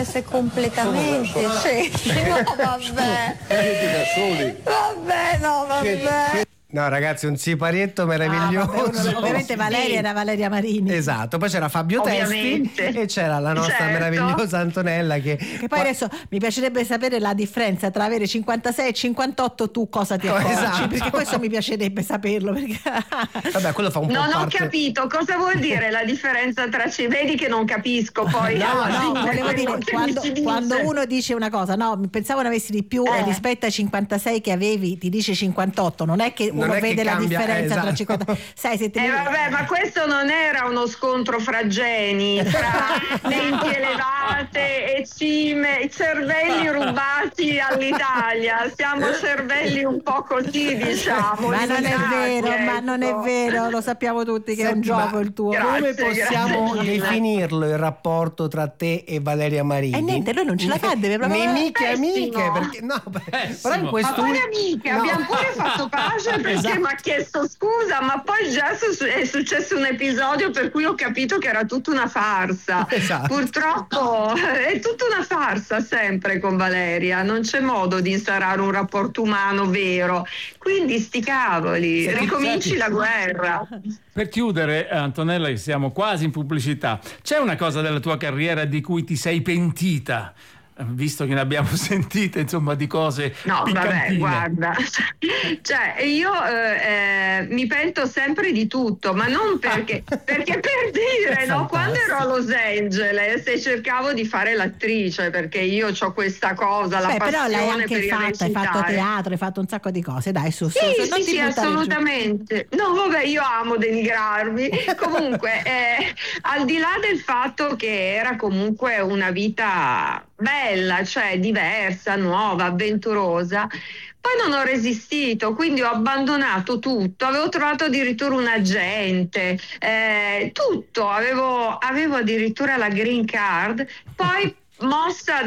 perse completamente. No, vabbè. Vabbè, no, vabbè. No, ragazzi, un siparietto meraviglioso. Ovviamente Valeria era Valeria Marini. Esatto, poi c'era Fabio Testi e c'era la nostra meravigliosa Antonella che poi adesso mi piacerebbe sapere la differenza tra avere 56 e 58, tu cosa ti accorgi? Esatto. Perché questo mi piacerebbe saperlo, perché vabbè, quello fa un po' Non parte... ho capito cosa vuol dire la differenza tra vedi che non capisco poi. No, volevo dire quando uno dice una cosa, no, pensavo ne avessi di più rispetto ai 56 che avevi, ti dice 58, non è che uno vede la differenza tra 50. Sai, se vabbè, ma questo non era uno scontro fra geni, fra menti elevate e cime, cervelli rubati all'Italia. Siamo cervelli un po' così, diciamo. Ma non è vero, lo sappiamo tutti che è un gioco il tuo. Come possiamo definirlo il rapporto tra te e Valeria Marini? Niente, lui non ce la fa, deve proprio nemiche amiche, perché no, però in questo ma poi amiche, abbiamo pure fatto pace perché mi ha chiesto scusa, ma poi già è successo un episodio per cui ho capito che era tutta una farsa. Purtroppo è tutta una farsa sempre con Valeria, non c'è modo di instaurare un rapporto umano vero, quindi sti cavoli, ricominci la guerra. Per chiudere, Antonella, che siamo quasi in pubblicità, c'è una cosa della tua carriera di cui ti sei pentita? Visto che ne abbiamo sentite, insomma, di cose piccantine. Vabbè, guarda, cioè io mi pento sempre di tutto, ma non perché per dire, no, quando ero a Los Angeles e cercavo di fare l'attrice, perché io ho questa cosa, la passione però l'hai anche per fatta, hai fatto teatro, hai fatto un sacco di cose, dai, su, sì, assolutamente. No, vabbè, io amo denigrarmi. Comunque, al di là del fatto che era comunque una vita bella, cioè diversa, nuova, avventurosa, poi non ho resistito, quindi ho abbandonato tutto, avevo trovato addirittura un agente, tutto, avevo addirittura la green card, poi mossa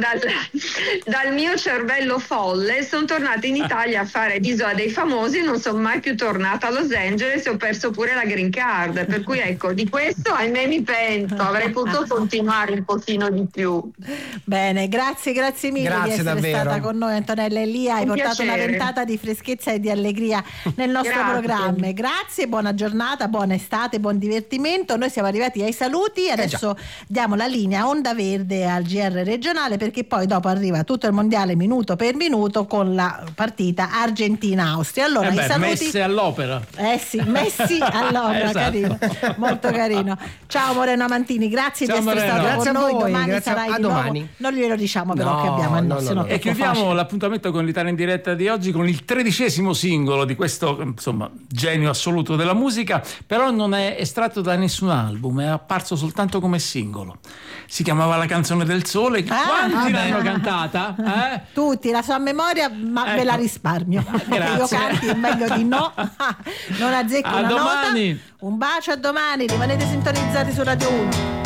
dal mio cervello folle sono tornata in Italia a fare Isola dei Famosi, non sono mai più tornata a Los Angeles e ho perso pure la green card, per cui ecco, di questo ahimè mi pento, avrei potuto continuare un pochino di più. Bene, grazie mille di essere davvero. Stata con noi, Antonella Elia, hai portato una ventata di freschezza e di allegria nel nostro programma. Grazie, buona giornata, buona estate, buon divertimento. Noi siamo arrivati ai saluti, adesso diamo la linea Onda Verde al GR regionale, perché poi dopo arriva tutto il mondiale minuto per minuto con la partita Argentina-Austria. Allora i saluti messi all'opera. Messi all'opera, esatto. Carino, molto carino. Ciao Moreno Amantini, grazie Ciao, di essere Moreno. stato Grazie con a noi. voi, Domani sarai di domani. nuovo. Non glielo diciamo però che abbiamo no. E chiudiamo l'appuntamento con l'Italia in diretta di oggi con il 13° singolo di questo, insomma, genio assoluto della musica, però non è estratto da nessun album, è apparso soltanto come singolo. Si chiamava La canzone del sole. Quanti l'hanno cantata? Tutti, la sua memoria, ma ve la risparmio. Io canti meglio di no. Non azzecco una domani. nota. Un bacio, a domani, rimanete sintonizzati su Radio 1.